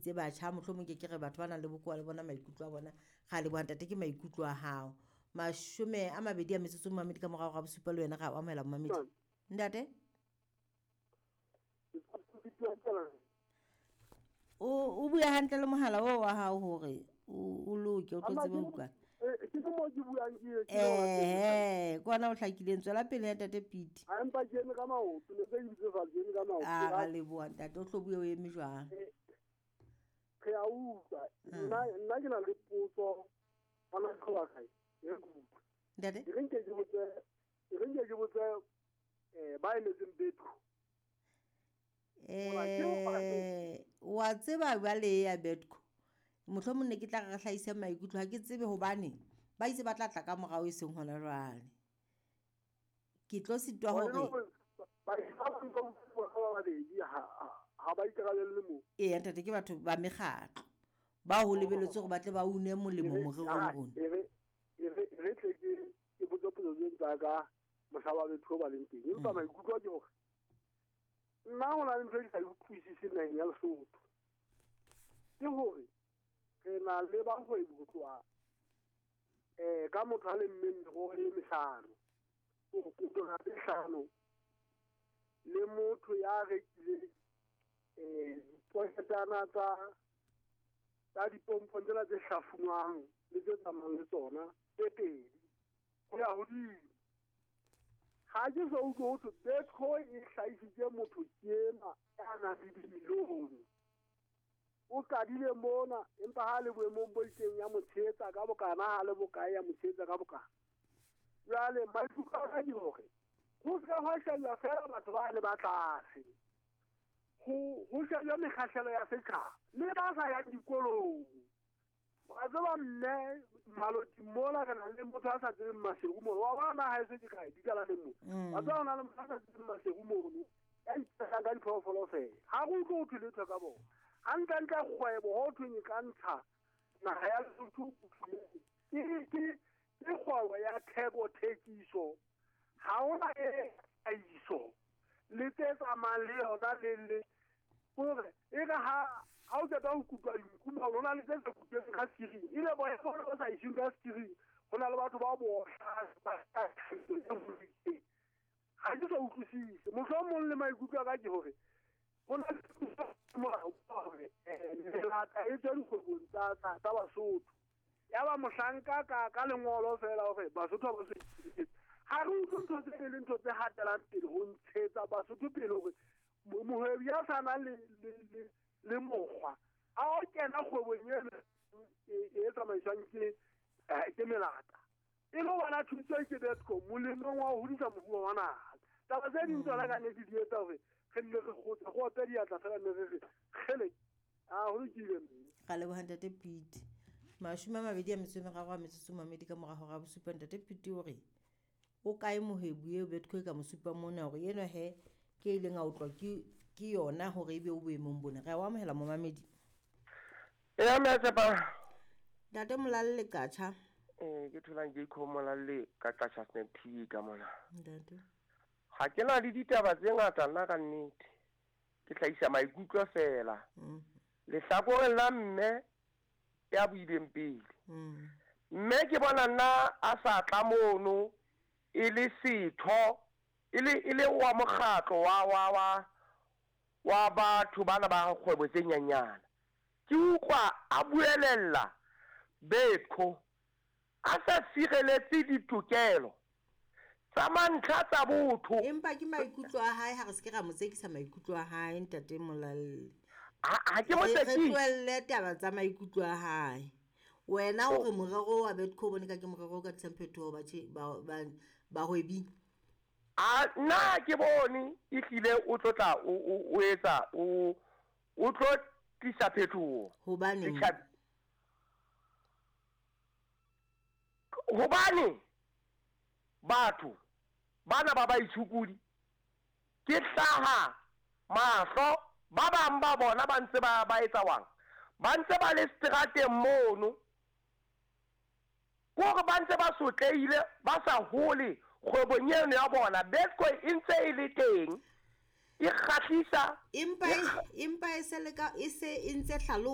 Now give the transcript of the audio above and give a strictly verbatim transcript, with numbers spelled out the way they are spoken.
bitse batjha mohlomong ke ke re batho bana le bokoa le bona maikutlo a bona ga le boantate ke maikutlo a hao mashome a mabedi a metsotso mamedi ka morago ga bosupa le wena ga o amela mamedi ntate o o bua hantle le mohala o wa hao hore o loke o tlotsebe ho utlwa ke mo di buang ke eh kwana o hlakileng tswela pele ya tate Pete a empa ke ka maoto le ke ditse fa ke ka maoto a ga le bua tate o hlobue o eme jwang ke a utlwa nna nna ke na le potso ana khola kai e ku ntate ke nke ke botse ke nke ke botse eh ba ile zimbetu eh wa tseba ba le ya betko mohlomong ne ke tla ga hlaisa maikutlo ha ke tsebe hobane ba itse ba tla tla ka morao e seng hona jwale ke tlo sitwa hore ba ba di ha ha ba ikarabelle mo eh ntate ke batho ba megatlo ba ho lebeletse gore ba tle ba une molemo mo re rona ere ere ere ke ke botso botso tsa ka mohlaba le thoba le nteng empa maikutlo ke hore nna ho na le ntse ke sa utlwisise neng ya Lesotho ke hore ke na le ba go e botwa eh ka motho a le mmeng go le mehlano o ke tona le hlano le motho ya rekile eh poetana tsa tsa dipompo tsena tse hlafungwang le tse tsamayang le tsona tse pedi go ya hodimo ga ke so utlwe ho betho e hlaisitse motho kena ana le dimilone o kadile mona empa ha le boemong bo iteng ya motshetsa ka bokana ha le bokae ya motshetsa ka bokana jale maikuka a di hore go se ga shaya fela batho ba le ba tlase go go shaya mekgahlelo ya setšhaba le ba sa ya dikolong ba tsaba mme maloti mola kana le motho a sa tseng masego mo wa bana ha se di kae di kala le mo ba tsaba na le motho a sa tseng masego mo ya itsa ka diphoofolo fela ha go go thule ka bona anta nka kgwebo ho thwenye ka ntsha na ya Lesotho ke ke ke kgwebo ya theko thekiso ha ona e aiso le tsa maleo da le le gore e ka ha ha o tsaka ho kutwa dikuma lona le tsa kutwa ka siri ile bo e bona sa isu ka siri hona le batho ba bo ha ke so utlwisise mohlomong le maikutlo ka ke hore hona mo hore eh la ka e tseng go bontsha tsa Basotho ya ba mohlanka ka ka lengolo fela hore Basotho ba se ha re utlwe tse le ntse hatela pele ho ntshetsa Basotho pele hore mohwebi ya sana le le le mogwa a o kena kgwebong ena e tsamaiswang ke ke melata e lo bana thuso ke betko molemo wa ho hodisa mobuo wa naha taba tse ding tsona ka ne di etsa hore ke nne re gotsa go tla di atla fela ne re khele a ho dile ga le bohantate Pete mashome a mabedi a metsome ga go a metsotso mamedi ka morago ga bosupa ntate Pete hore o kae mohebu e betko ka mosupa mona hore yeno he ke ile nga utlwa ke ke yona hore ebe o boemong bona ga wa mohela mo mamedi e a metse ba ntate molalle ka tjha eh ke tholang ke khomolalle ka tla Snap T V ka mona ntate ha ke na le ditaba tse ngata nna ka nnete ke tlhaisa maikutlo fela le hlakore la mme ya buileng pele mme ke bona nna a sa tla mono e le setho ile ile wa mokgatlo wa wa wa wa batho bana ba kgwebo tse nyanyana ke ukwa a buelella betho a sa sireletse ditokelo tsa mantlha tsa botho empa ke maikutlo a hae ha re se ke ra motsekisa maikutlo a hae ntate molalle ha ke motsekisi re tswelle taba tsa maikutlo a hae wena o re morero wa betho bone ka ke morero ka tsemphetho ba ba ba hwebi a na ke bone e hlile o tlotla o etsa o o tlo tisa phethoho hobane hobane batho bana ba ba itshukudi ke hlaha mahlo ba bang ba bona ba ntse ba ba etsa wang ba ntse ba le strateng mono go ba ntse ba sotleile ba sa hole kgwebong eno ya bona betko e ntse e le teng e kgahlisa empa empa e se le ka e se e ntse hlalo